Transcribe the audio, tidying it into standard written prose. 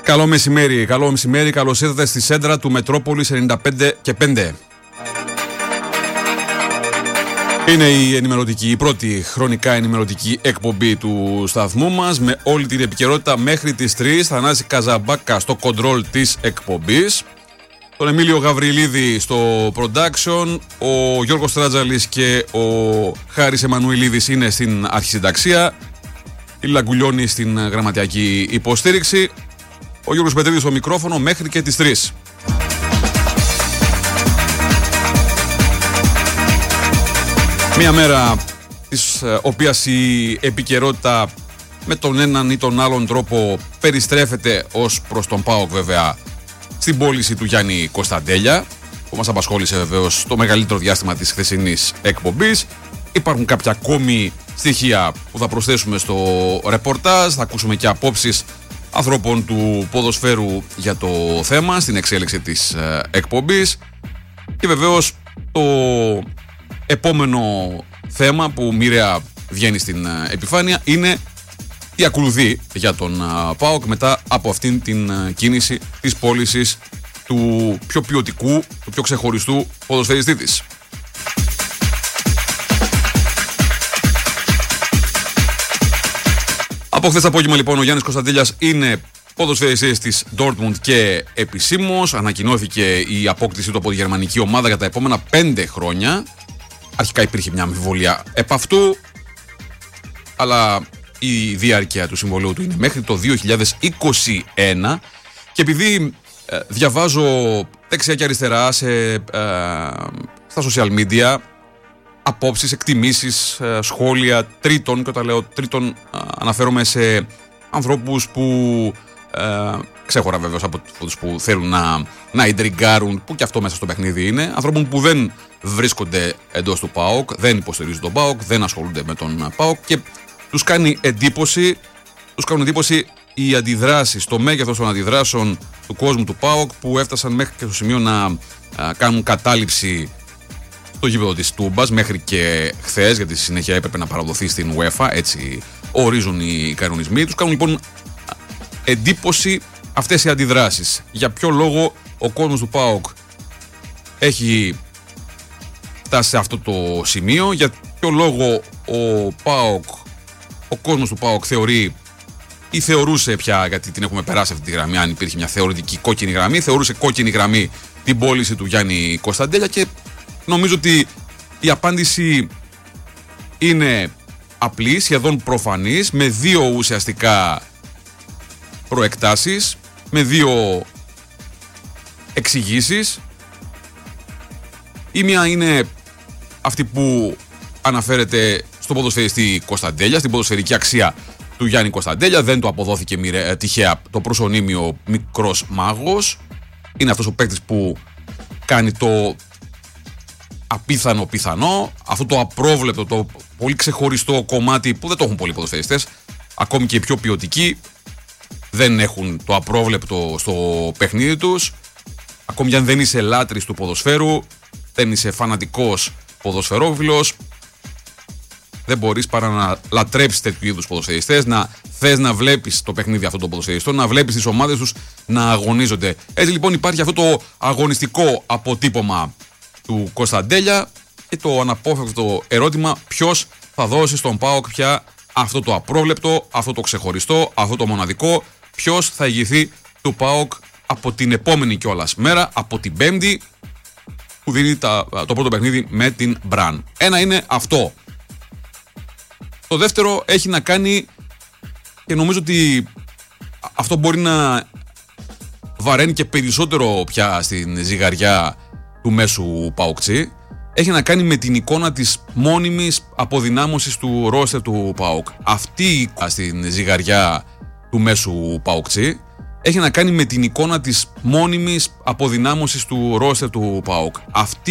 Καλό μεσημέρι, καλώς ήρθατε στη σέντρα του Μετρόπολης 95,5. Είναι η πρώτη χρονικά ενημερωτική εκπομπή του σταθμού μας, με όλη την επικαιρότητα μέχρι τις 3. Θανάση Καζαμπάκα στο κοντρόλ της εκπομπής, τον Εμίλιο Γαβριλίδη στο production, ο Γιώργος Τράτζαλης και ο Χάρης Εμμανουηλίδης είναι στην αρχισυνταξία, η Λαγκουλιώνη στην γραμματιακή υποστήριξη, ο Γιώργος Πετρίδης στο μικρόφωνο μέχρι και τις 3. Μια μέρα της οποίας η επικαιρότητα με τον έναν ή τον άλλον τρόπο περιστρέφεται ως προς τον ΠΑΟΚ, βέβαια, στην πώληση του Γιάννη Κωνσταντέλια, που μας απασχόλησε βεβαίως το μεγαλύτερο διάστημα της χθεσινής εκπομπής. Υπάρχουν κάποια ακόμη στοιχεία που θα προσθέσουμε στο ρεπορτάζ, θα ακούσουμε και απόψεις ανθρώπων του ποδοσφαίρου για το θέμα στην εξέλιξη της εκπομπής, και βεβαίως το επόμενο θέμα που μοιραία βγαίνει στην επιφάνεια είναι τι ακολουθεί για τον ΠΑΟΚ μετά από αυτήν την κίνηση της πώλησης του πιο ποιοτικού, του πιο ξεχωριστού ποδοσφαιριστή της. Από χθες απόγευμα λοιπόν ο Γιάννης Κωνσταντέλιας είναι ποδοσφαιριστής της Dortmund και επισήμως ανακοινώθηκε η απόκτησή του από τη γερμανική ομάδα για τα επόμενα 5 χρόνια. Αρχικά υπήρχε μια αμφιβολία επ' αυτού, αλλά η διάρκεια του συμβολαίου του είναι μέχρι το 2021, και επειδή διαβάζω δεξιά και αριστερά στα social media απόψεις, εκτιμήσεις, σχόλια τρίτων, και όταν λέω τρίτων αναφέρομαι σε ανθρώπους που ξέχωρα βεβαίως από τους που θέλουν να ιντριγκάρουν, που και αυτό μέσα στο παιχνίδι είναι, ανθρώπων που δεν βρίσκονται εντός του ΠΑΟΚ, δεν υποστηρίζουν τον ΠΑΟΚ, δεν ασχολούνται με τον ΠΑΟΚ, και τους κάνουν εντύπωση οι αντιδράσεις, το μέγεθος των αντιδράσεων του κόσμου του ΠΑΟΚ, που έφτασαν μέχρι και στο σημείο να κάνουν κατάληψη στο γήπεδο της Τούμπας μέχρι και χθες, γιατί στη συνέχεια έπρεπε να παραδοθεί στην UEFA, έτσι ορίζουν οι κανονισμοί. Τους κάνουν λοιπόν εντύπωση αυτές οι αντιδράσεις. Για ποιο λόγο ο κόσμος του ΠΑΟΚ έχει φτάσει σε αυτό το σημείο, για ποιο λόγο ο κόσμος του ΠΑΟΚ θεωρεί ή θεωρούσε πια, γιατί την έχουμε περάσει αυτή τη γραμμή, αν υπήρχε μια θεωρητική κόκκινη γραμμή, θεωρούσε κόκκινη γραμμή την πώληση του Γιάννη Κωνσταντέλια, και νομίζω ότι η απάντηση είναι απλή, σχεδόν προφανής, με δύο ουσιαστικά προεκτάσεις, με δύο εξηγήσεις. Η μία είναι αυτή που αναφέρεται στον ποδοσφαιριστή Κωνσταντέλια, στην ποδοσφαιρική αξία του Γιάννη Κωνσταντέλια. Δεν το αποδόθηκε τυχαία το προσωνύμιο μικρός μάγος. Είναι αυτός ο παίκτης που κάνει το απίθανο πιθανό, αυτό το απρόβλεπτο, το πολύ ξεχωριστό κομμάτι που δεν το έχουν πολλοί ποδοσφαιριστές. Ακόμη και οι πιο ποιοτικοί δεν έχουν το απρόβλεπτο στο παιχνίδι τους. Ακόμη αν δεν είσαι λάτρης του ποδοσφαίρου, δεν είσαι φανατικός ποδοσφαιρόφιλος, δεν μπορείς παρά να λατρέψεις τέτοιου είδους ποδοσφαιριστές, να θες να βλέπεις το παιχνίδι αυτών των ποδοσφαιριστών, να βλέπεις τις ομάδες τους να αγωνίζονται. Έτσι λοιπόν υπάρχει αυτό το αγωνιστικό αποτύπωμα του Κωνσταντέλια και το αναπόφευκτο ερώτημα: ποιος θα δώσει στον ΠΑΟΚ πια αυτό το απρόβλεπτο, αυτό το ξεχωριστό, αυτό το μοναδικό, ποιος θα ηγηθεί του ΠΑΟΚ από την επόμενη κιόλας μέρα, από την Πέμπτη, που δίνει το πρώτο παιχνίδι με την Μπραν. Ένα είναι αυτό. Το δεύτερο έχει να κάνει, και νομίζω ότι αυτό μπορεί να βαραίνει και περισσότερο πια στην ζυγαριά του μέσου ΠΑΟΚτσί, έχει να κάνει με την εικόνα της μόνιμης αποδυνάμωσης του ρόστερ του ΠΑΟΚ. Αυτή στην ζυγαριά του μέσου ΠΑΟΚτσί έχει να κάνει με την εικόνα της μόνιμης αποδυνάμωσης του ρόστερ του ΠΑΟΚ. Αυτή